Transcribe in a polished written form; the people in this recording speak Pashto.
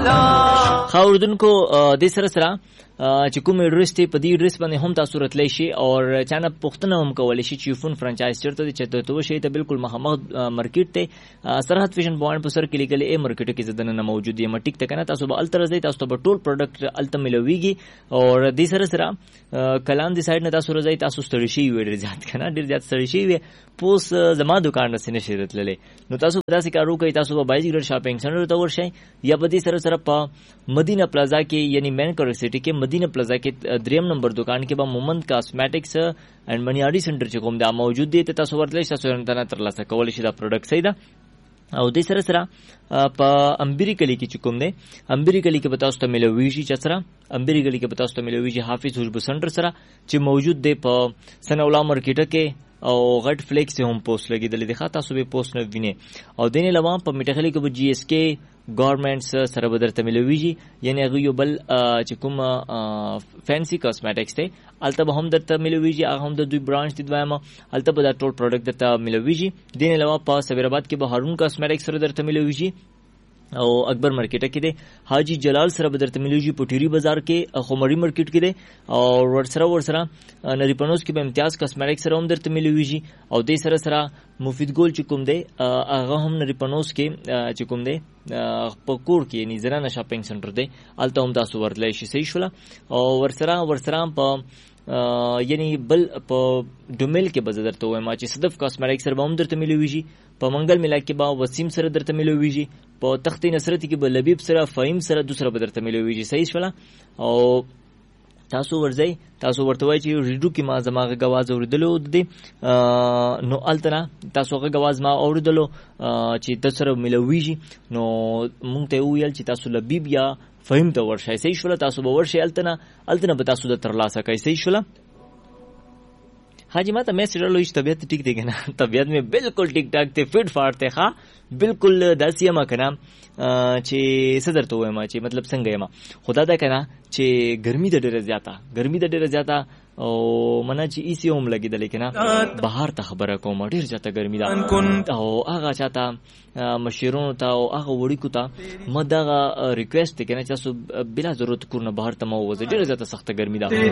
خاوردونکو د سره چې کوم ایډریس ته په دې ایډریس باندې هم تاسو راتلی شي او چانه پښتنه هم کولی شي چې فون فرانچایز چیرته چې ته شي ته بالکل مخامخ مارکیټ ته سرحد فیشن پوینټ په سر کې لیکل ای مارکیټ کې زدن نه موجود دی مټیک ته کنه تاسو به التر زی تاسو به ټول پروډکټ الته ملويږي او د سره کلام دی سایډ نه تاسو رځي تاسو ستړي شي وي ډیر زیات کنه ډیر زیات ستړي شي وي پوس زما دکان نه سینې شي راتللې نو تاسو په داسې کارو کوي تاسو به بایزګر شاپینګ سنټر ته ورشئ یا په دې سره په مدینه پلازا کې یعنی مین کور سټی کې مدینه پلازا کې 3 نمبر دکان کې به مومند کاسمیټکس اینڈ منیاړي سنټر چې کوم دا موجود دی ته تاسو ورتلی تاسو انټرنیټ ترلاسه کولی شئ دا پروډکټ صحیح ده او د سره په امبری کلی کې کوم دی امبری کلی کې تاسو ته ملويږي چې سره امبری کلی کې تاسو ته ملويږي حافظ حجب سنټر سره چې موجود دی په سنولا مارکیټ کې او غټ فلیکس هم پوسټ لګیدل دي ښه تاسو به پوسټ نه وینئ او دینه لوام په میټخلی کې به جی اس کې ګورنمنټس سره بدرته ملويږي یعنی هغه یو بل چې کوم فینسی کاسمیټکس ته الته به هم درته ملويږي هغه هم د دوی برانچ دي دویمه الته به دا ټول پروډکټ درته ملويږي دینه لوام په سبیرآباد کې به هارون کاسمیټکس سره درته ملويږي او اکبر مارکیټ کې دی حاجی جلال سره بدرته ملويږي پټيري بازار کې خمري مارکیټ کې دی او ورسره نری پنوس کې به امتیاز کاسمیټک سره هم درته ملويږي او د سره مفید ګول چې کوم دی هغه هم نری پنوس کې چې کوم دی په کور کې یعنی زرانه شاپینګ سنټر دی الته هم تاسو ورتلی شي صحیح شولا او ورسره په یعنی بل په ډومیل کې بزدر ته وایم چې صدف کاسمیټک سره به هم درته ملويږي په منګل ملا کې به وسیم سره درته ملويږي په تخت نصرت کې به لبیب سره فهیم سره دوسره به درته ملويږي صحیح شولا او تاسو ورځي تاسو ورته وایي چې ریډیو کې ما زماغه غواز اوریدلو دي نو التنا تاسو هغه غواز ما اوریدلو چې تاسو ملويږي نو مونږ ته ویل چې تاسو لبیب یا فهم ته ورشي صحیح شولا تاسو به ورشي التنا به تاسو د ترلاسه کوي صحیح شولا حاجی ماته میسج راغلی چې طبیعت ټیک دی کنه طبیعت مې بالکل ټیک ټاک ته فټ فاټ ته ښه بالکل داسې ما کنه چې صدر ته وایم چې مطلب څنګه یم خدا دا کنه چې ګرمي د ډیره زیاته او منا چې ایسی هم لګیدل کنه بهر ته خبره کوم ډیر زیاته ګرمي ده او هغه چاته مشیرونو ته او هغه وړي کو ته مدغه ریکوست کنه چې تاسو بلا ضرورت کورنه بهر ته مو وځي ډیر زیاته سخته ګرمي ده